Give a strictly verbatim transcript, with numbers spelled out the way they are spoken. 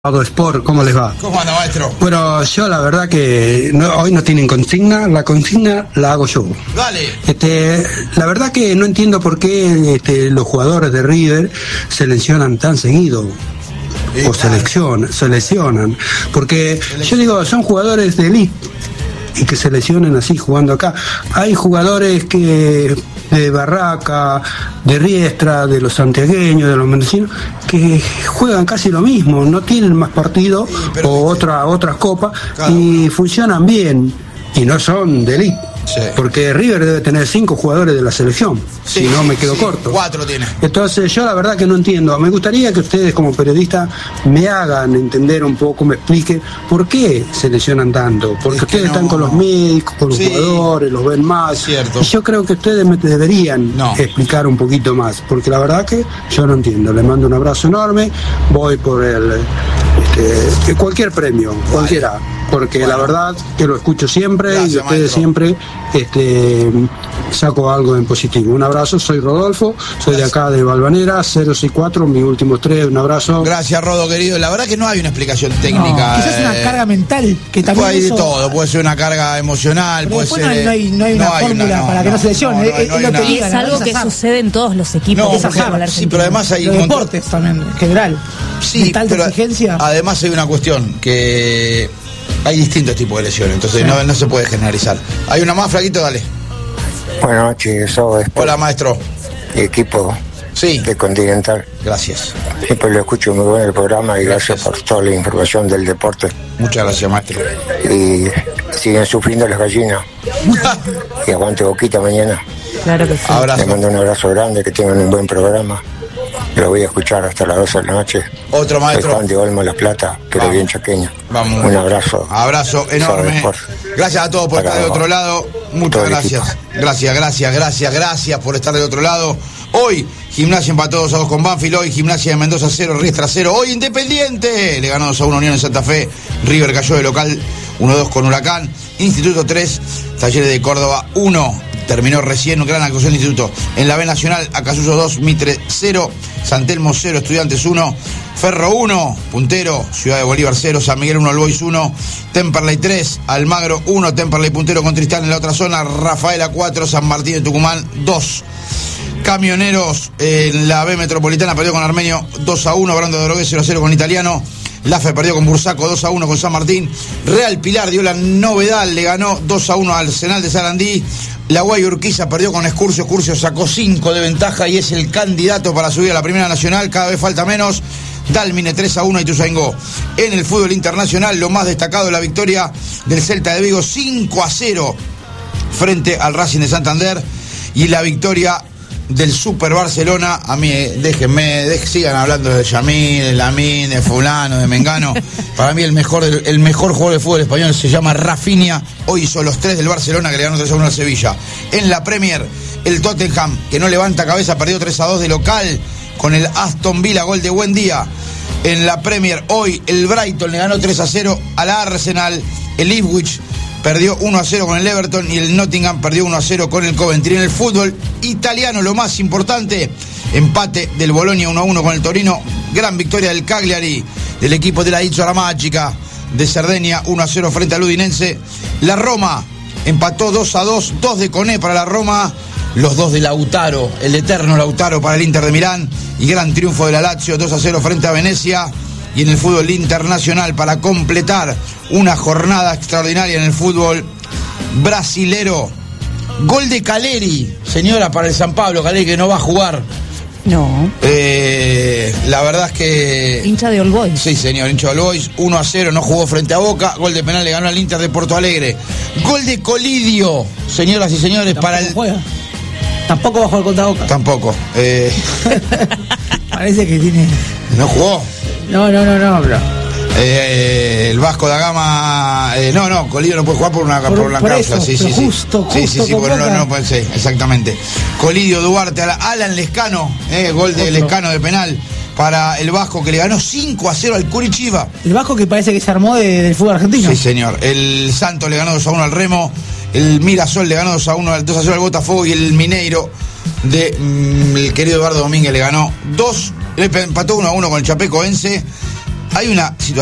Sport, ¿cómo les va? ¿Cómo anda, maestro? Bueno, yo la verdad que no, hoy no tienen consigna, la consigna la hago yo. Dale. Este, la verdad que no entiendo por qué este, los jugadores de River se lesionan tan seguido. Sí, o seleccionan, se lesionan. Porque yo digo, son jugadores de elite y que se lesionen así jugando acá. Hay jugadores que de Barraca, de Riestra, de los santiagueños, de los mendocinos, que juegan casi lo mismo, no tienen más partidos sí, pero o viste. otra, otras copas, Claro. y funcionan bien y no son de elite. Sí. Porque River debe tener cinco jugadores de la selección, Sí, si no me quedo sí, corto. Cuatro tiene. Entonces yo la verdad que no entiendo. Me gustaría que ustedes como periodistas me hagan entender un poco, me expliquen por qué se lesionan tanto. Porque Es que ustedes no. están con los médicos, con los Sí. jugadores, los ven más. Es cierto. Y yo creo que ustedes me deberían No. explicar un poquito más. Porque la verdad que yo no entiendo. Les mando un abrazo enorme. Voy por el este, cualquier premio, cualquiera. Porque Bueno. la verdad que lo escucho siempre. Gracias, y ustedes maestro. siempre este, saco algo en positivo. Un abrazo, soy Rodolfo, soy de acá de Valvanera, cero seis cuatro, mis últimos tres, un abrazo. Gracias, Rodo, querido. La verdad que no hay una explicación técnica. No, quizás una eh, carga mental, que también Puede ir de eso- todo, puede ser una carga emocional, Pero puede después ser. no hay- no hay- no hay una fórmula para que no se lesione, no, es- no hay es lo una- que Y digan. es algo que azar. sucede en todos los equipos No, de porque- fútbol sí, argentino. pero además hay Los un montón- deportes también, en general. Sí, de tanta pero exigencia. además hay una cuestión que hay distintos tipos de lesiones, entonces Sí. no, no se puede generalizar. Hay una más, flaquito, dale. Buenas noches, soy Hola, maestro. equipo Sí, de Continental. gracias. Siempre lo escucho muy bueno el programa y gracias, por toda la información del deporte. Muchas gracias, maestro. Y siguen sufriendo las gallinas. Y aguante Boquita mañana. Claro que sí. Les Abrazo. mando un abrazo grande, que tengan un buen programa. Lo voy a escuchar hasta las doce de la noche. Otro Soy maestro. Juan de Olmo, La Plata, pero Vamos. bien chaqueño. Vamos. Un abrazo. Abrazo enorme. Sport. Gracias a todos por Para estar del vos. otro lado. Muchas Todo el gracias. equipo. Gracias, gracias, gracias, gracias por estar del otro lado. Hoy, Gimnasia empató dos a dos con Banfield. Hoy, Gimnasia de Mendoza cero, Riestra cero. Hoy, Independiente le ganó dos a uno a Unión en Santa Fe. River cayó de local uno a dos con Huracán. Instituto tres, Talleres de Córdoba uno. Terminó recién un gran actuación de Instituto. En la B Nacional, Acasuso dos, Mitre cero, San Telmo cero, Estudiantes uno, Ferro uno, puntero, Ciudad de Bolívar cero, San Miguel uno, Albois uno, Temperley tres, Almagro uno, Temperley puntero con Tristán en la otra zona, Rafaela cuatro, San Martín de Tucumán dos. Camioneros en la B Metropolitana perdió con Armenio dos a uno, Brando de Drogués cero a cero con Italiano. Lafe perdió con Bursaco dos a uno con San Martín. Real Pilar dio la novedad, le ganó dos a uno al Arsenal de Sarandí. La Guay Urquiza perdió con Excursio. Excursio sacó cinco de ventaja y es el candidato para subir a la Primera Nacional. Cada vez falta menos. Dálmine tres a uno y Ituzaingó. En el fútbol internacional, lo más destacado es la victoria del Celta de Vigo cinco a cero frente al Racing de Santander. Y la victoria del Super Barcelona. A mí, eh, déjenme, dej- sigan hablando de Yamil, de Lamine, de fulano, de Mengano. Para mí el mejor, el mejor jugador de fútbol español se llama Rafinha. Hoy hizo los tres del Barcelona que le ganó tres a uno al Sevilla. En la Premier, el Tottenham, que no levanta cabeza, perdió tres a dos de local con el Aston Villa, gol de Buen Día. En la Premier, hoy el Brighton le ganó tres a cero al Arsenal. El Ipswich perdió uno a cero con el Everton y el Nottingham perdió uno a cero con el Coventry. En el fútbol italiano, lo más importante, empate del Bologna uno a uno con el Torino, gran victoria del Cagliari, del equipo de la Isola Mágica de Cerdeña, uno a cero frente al Udinense. La Roma empató dos a dos, dos de Coné para la Roma, los dos de Lautaro, el eterno Lautaro para el Inter de Milán, y gran triunfo de la Lazio, dos a cero frente a Venecia. Y en el fútbol internacional, para completar una jornada extraordinaria en el fútbol brasilero, gol de Caleri, señora, para el San Pablo. Caleri que no va a jugar. No. Eh, la verdad es que... Hincha de All Boys. Sí, señor, hincha de All Boys, uno a cero, no jugó frente a Boca. Gol de penal le ganó al Inter de Porto Alegre. Gol de Colidio, señoras y señores, Tampoco para el... juega. Tampoco va a jugar contra Boca. Tampoco. Eh, Parece que tiene. no jugó. No, no, no, no, bro. Eh, el Vasco da Gama, eh, no, no, Colidio no puede jugar por una, por, Por- una por causa, eso, sí, pero sí, sí. justo, sí, sí, justo sí, con bueno, no, Boca. no puede ser, exactamente. Colidio Duarte, Alan Lescano, eh, gol de Otro. Lescano de penal para el Vasco que le ganó cinco a cero al Curitiba. El Vasco que parece que se armó de- del fútbol argentino. Sí, señor. El Santos le ganó dos a uno al Remo, el Mirasol le ganó dos a uno, dos a cero al Botafogo y el Mineiro de mm, el querido Eduardo Domínguez le ganó dos, le empató uno a uno con el Chapecoense. hay una situación